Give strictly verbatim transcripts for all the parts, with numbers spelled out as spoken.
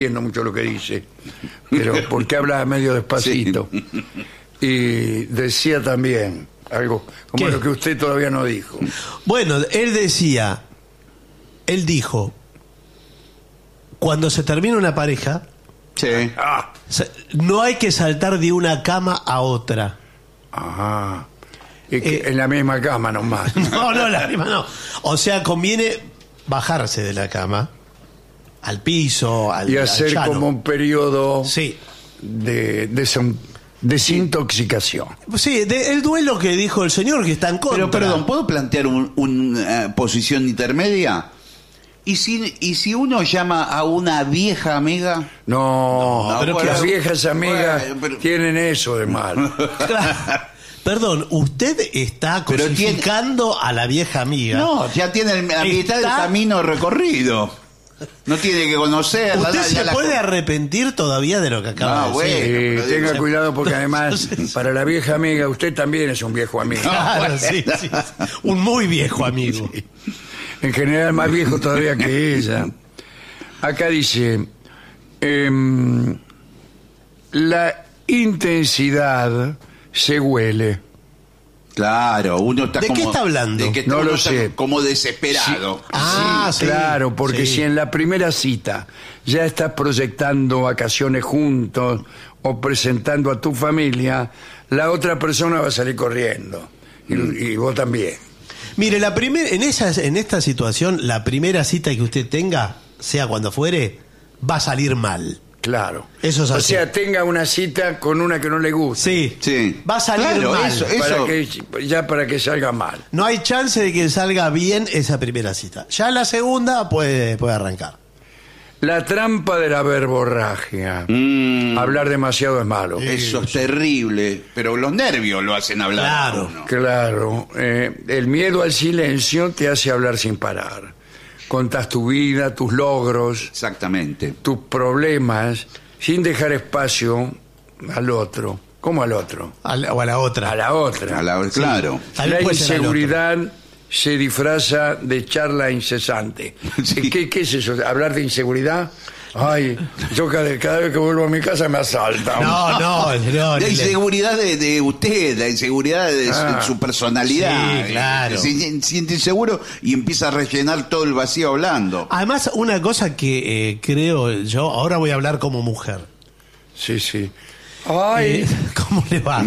entiendo mucho lo que dice, pero porque habla medio despacito. Sí. Y decía también algo como ¿Qué? Lo que usted todavía no dijo. Bueno, él decía, él dijo, cuando se termina una pareja, sí. ah. no hay que saltar de una cama a otra. Ajá. Y que eh, en la misma cama nomás. No, no, la misma no. O sea, conviene bajarse de la cama al piso, al y hacer al como un periodo sí. de, de son, desintoxicación. Sí, de, el duelo que dijo el señor que está en contra. Pero perdón, ¿puedo plantear una un, uh, posición intermedia? ¿Y si, ¿Y si uno llama a una vieja amiga? No, no pero que las viejas amigas bueno, pero... tienen eso de mal. Perdón, usted está cosificando tiene... a la vieja amiga. No, ya tiene la mitad del camino recorrido. No tiene que conocerla. ¿Usted la, se la... puede arrepentir todavía de lo que acaba no, de decir? Bueno, sí, tenga cuidado porque además para la vieja amiga usted también es un viejo amigo. Claro, sí, sí, un muy viejo amigo. Sí. En general más viejo todavía que ella. Acá dice, eh, la intensidad se huele. Claro, uno está ¿De como... qué está hablando? De que no uno lo está sé. Como desesperado. Sí. Ah, sí, sí. Claro, porque sí. si en la primera cita ya estás proyectando vacaciones juntos o presentando a tu familia, la otra persona va a salir corriendo. Y, mm. y vos también. Mire, la primer, en, esa, en esta situación, la primera cita que usted tenga, sea cuando fuere, va a salir mal. Claro. Eso es así. O sea, tenga una cita con una que no le gusta. Sí, sí. Va a salir claro, mal. Eso, eso. Para que, ya para que salga mal. No hay chance de que salga bien esa primera cita. Ya la segunda puede, puede arrancar. La trampa de la verborragia. Mm. Hablar demasiado es malo. Eso es terrible. Pero los nervios lo hacen hablar. Claro. A uno. Claro. Eh, el miedo al silencio te hace hablar sin parar. Contás tu vida, tus logros. Exactamente. Tus problemas, sin dejar espacio al otro. ¿Cómo al otro? A la, o a la otra. A la otra. A la, claro. Sí. La inseguridad se disfraza de charla incesante. Sí. ¿Qué, ¿Qué es eso? ¿Hablar de inseguridad? Ay, yo cada, cada vez que vuelvo a mi casa me asaltan. No, no, no. La inseguridad de, de usted, la inseguridad de, ah, su, su personalidad. Sí, claro. Se siente inseguro y empieza a rellenar todo el vacío hablando. Además, una cosa que eh, creo yo, ahora voy a hablar como mujer. Sí, sí. Ay. Eh, ¿Cómo le va?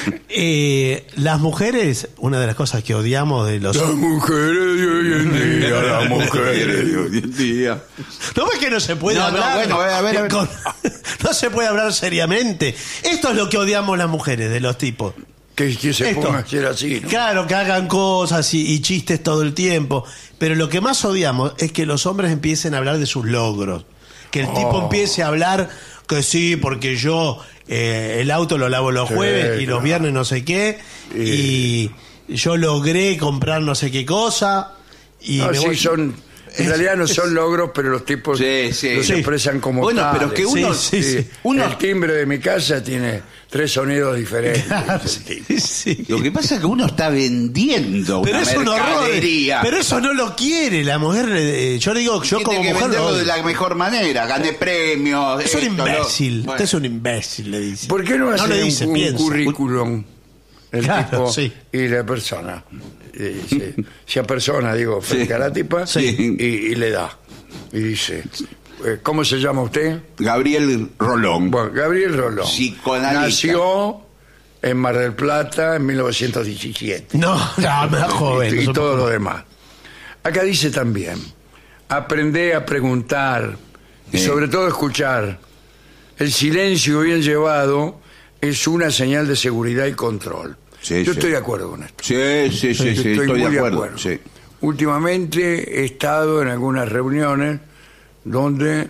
eh, las mujeres, una de las cosas que odiamos de los... Las mujeres de hoy en día, las mujeres de hoy en día. No es que no se puede no, hablar. No, bueno, a ver, a ver. Con, no se puede hablar seriamente. Esto es lo que odiamos las mujeres de los tipos. Que, que se Esto. pongan a hacer así, ¿no? Claro, que hagan cosas y, y chistes todo el tiempo. Pero lo que más odiamos es que los hombres empiecen a hablar de sus logros. Que el oh. tipo empiece a hablar que sí, porque yo eh, el auto lo lavo los sí, jueves y claro. los viernes no sé qué. Y, y yo logré comprar no sé qué cosa. Y no, me sí, voy... son... En realidad no son logros, pero los tipos sí, sí. los sí. expresan como bueno, tales. pero que uno, sí, sí, sí. uno... El timbre de mi casa tiene tres sonidos diferentes. Claro, sí, sí. Lo que pasa es que uno está vendiendo Pero una es un horror. mercadería. Pero eso no lo quiere la mujer. Eh, yo le digo, yo Tiene como que mujer venderlo lo de la mejor manera. Gané premios. Es un esto, imbécil. lo... bueno. Usted es un imbécil, le dice. ¿Por qué no hacer no le dice, un, un piensa. currículum? El Claro, tipo sí. y la persona. Eh, se, se apersona, digo, frente Sí. a la tipa Sí. y, y le da. Y dice, eh, ¿cómo se llama usted? Gabriel Rolón. Bueno, Gabriel Rolón. Psicoanalista. Nació en Mar del Plata en mil novecientos diecisiete. No, no, más joven. Y, y no todo supongo. lo demás. Acá dice también, aprende a preguntar y Sí. sobre todo escuchar. El silencio bien llevado es una señal de seguridad y control. Sí, Yo sí. estoy de acuerdo con esto. Sí, sí, sí, sí, estoy, estoy, muy de acuerdo. Sí. Últimamente he estado en algunas reuniones donde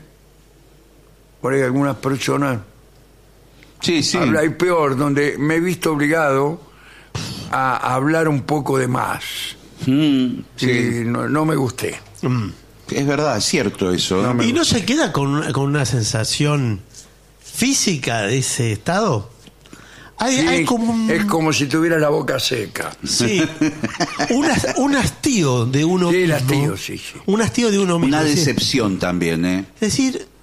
por ahí algunas personas Sí, sí. habla y peor, donde me he visto obligado a hablar un poco de más. Mm, sí. Y no, no me gusté. Mm. Es verdad, es cierto eso. No ¿eh? me ¿Y no gusta. se queda con, una- con una sensación física de ese estado? Hay, Sí, hay como un... es como si tuviera la boca seca. Sí, un, has- un hastío de uno Sí, el mismo. hastío, sí, sí. Un hastío de uno mismo. Una es decir, decepción también, ¿eh? Es decir,